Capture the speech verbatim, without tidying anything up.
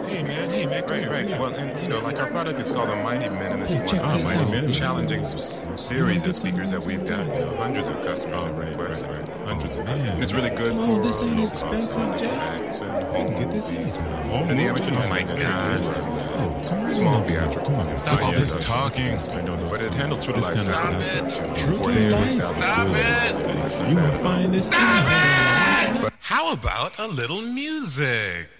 Hey man, hey man, come Right, here, right. come here. Well, and you know, like our product is called the Mighty Minimalist Hey, check One. this Mighty out. Minimalist. Check Challenging this s- out. series You of speakers that we've got. You know, hundreds of customers have requested. Hundreds of customers. And it's really good Oh, for this ain't uh, expensive, Jack. facts and You can get this home anytime. movies. Home And the movies, amateur you oh my can get god. Oh, come on. Small over here. theatrical. Come on. Stop all Yeah, this that's- talking. I know those But it two. handles true to This life kind of sound. stuff. True to forty-eight life. thousand. Stop it. You will find this. Stop it! How about a little music?